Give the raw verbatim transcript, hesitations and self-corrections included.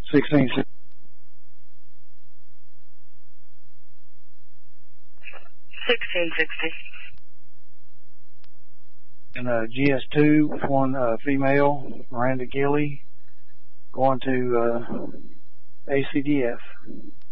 sixteen. sixteen sixty. And uh, G S two, one uh, female, Miranda Gilly, going to uh, A C D F.